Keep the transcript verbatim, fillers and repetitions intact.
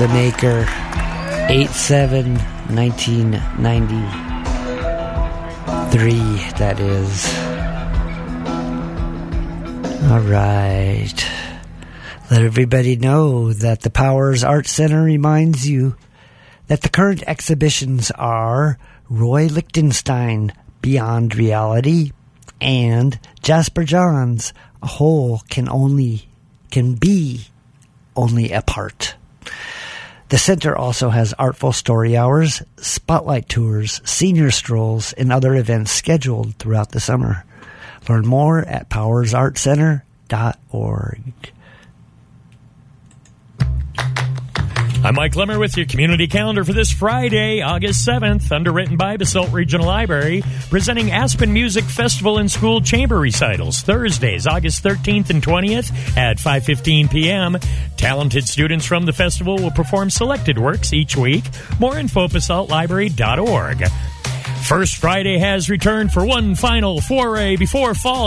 the maker, eight seven nineteen ninety-three, that is. All right. Let everybody know that the Powers Art Center reminds you that the current exhibitions are Roy Lichtenstein, Beyond Reality, and Jasper Johns, A Whole Can Only Can Be Only a Part. The center also has artful story hours, spotlight tours, senior strolls, and other events scheduled throughout the summer. Learn more at powers art center dot org. I'm Mike Lemmer with your community calendar for this Friday, August seventh, underwritten by Basalt Regional Library, presenting Aspen Music Festival and School Chamber Recitals, Thursdays, August thirteenth and twentieth at five fifteen p.m. Talented students from the festival will perform selected works each week. More info, basalt library dot org. First Friday has returned for one final foray before fall.